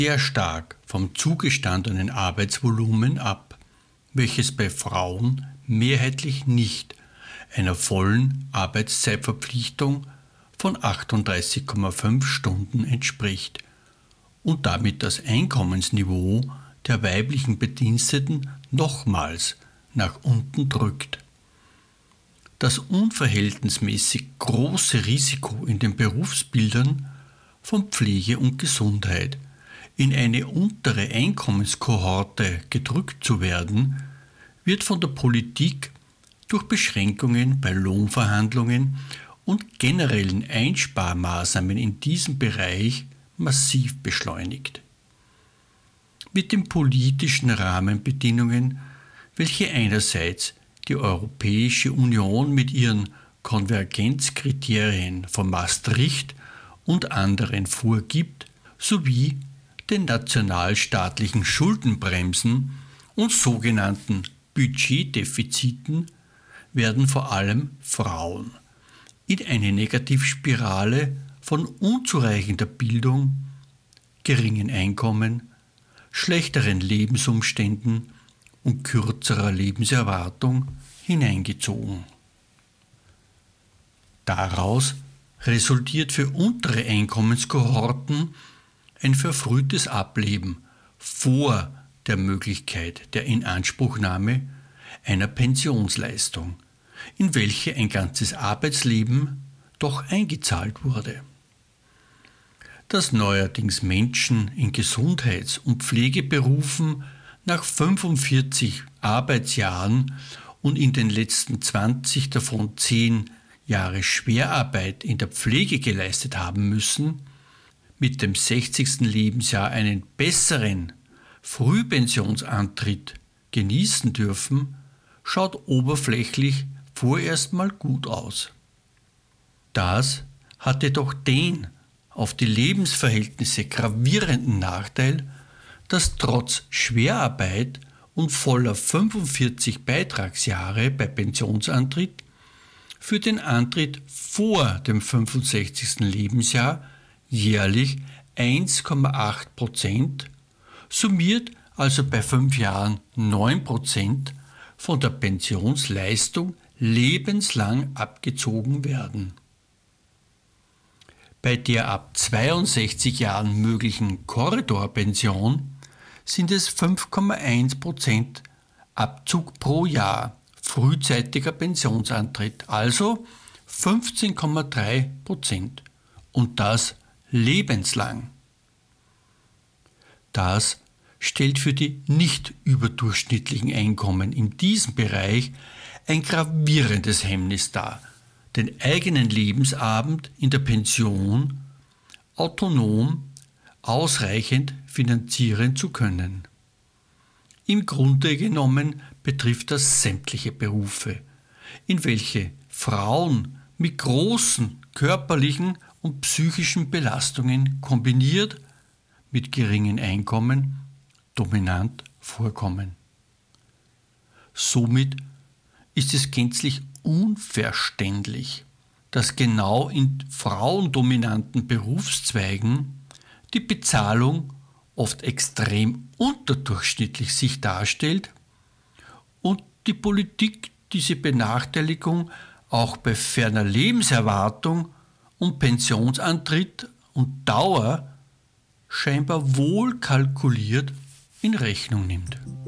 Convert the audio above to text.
sehr stark vom zugestandenen Arbeitsvolumen ab, welches bei Frauen mehrheitlich nicht einer vollen Arbeitszeitverpflichtung von 38,5 Stunden entspricht und damit das Einkommensniveau der weiblichen Bediensteten nochmals nach unten drückt. Das unverhältnismäßig große Risiko in den Berufsbildern von Pflege und Gesundheit in eine untere Einkommenskohorte gedrückt zu werden, wird von der Politik durch Beschränkungen bei Lohnverhandlungen und generellen Einsparmaßnahmen in diesem Bereich massiv beschleunigt. Mit den politischen Rahmenbedingungen, welche einerseits die Europäische Union mit ihren Konvergenzkriterien von Maastricht und anderen vorgibt, sowie den nationalstaatlichen Schuldenbremsen und sogenannten Budgetdefiziten werden vor allem Frauen in eine Negativspirale von unzureichender Bildung, geringen Einkommen, schlechteren Lebensumständen und kürzerer Lebenserwartung hineingezogen. Daraus resultiert für untere Einkommenskohorten ein verfrühtes Ableben vor der Möglichkeit der Inanspruchnahme einer Pensionsleistung, in welche ein ganzes Arbeitsleben doch eingezahlt wurde. Dass neuerdings Menschen in Gesundheits- und Pflegeberufen nach 45 Arbeitsjahren und in den letzten 20 davon 10 Jahre Schwerarbeit in der Pflege geleistet haben müssen, mit dem 60. Lebensjahr einen besseren Frühpensionsantritt genießen dürfen, schaut oberflächlich vorerst mal gut aus. Das hat jedoch den auf die Lebensverhältnisse gravierenden Nachteil, dass trotz Schwerarbeit und voller 45 Beitragsjahre bei Pensionsantritt für den Antritt vor dem 65. Lebensjahr jährlich 1,8%, summiert also bei 5 Jahren 9% von der Pensionsleistung lebenslang abgezogen werden. Bei der ab 62 Jahren möglichen Korridorpension sind es 5,1% Abzug pro Jahr frühzeitiger Pensionsantritt, also 15,3%, und das lebenslang. Das stellt für die nicht überdurchschnittlichen Einkommen in diesem Bereich ein gravierendes Hemmnis dar, den eigenen Lebensabend in der Pension autonom ausreichend finanzieren zu können. Im Grunde genommen betrifft das sämtliche Berufe, in welche Frauen mit großen körperlichen und psychischen Belastungen kombiniert mit geringen Einkommen dominant vorkommen. Somit ist es gänzlich unverständlich, dass genau in frauendominanten Berufszweigen die Bezahlung oft extrem unterdurchschnittlich sich darstellt und die Politik diese Benachteiligung auch bei ferner Lebenserwartung und Pensionsantritt und Dauer scheinbar wohl kalkuliert in Rechnung nimmt.